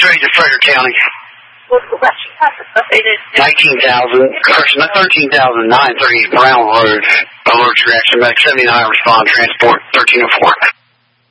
ready to Frederick County. 13,938 Brown Road. Alert reaction. Medic 79 respond. Transport 1304.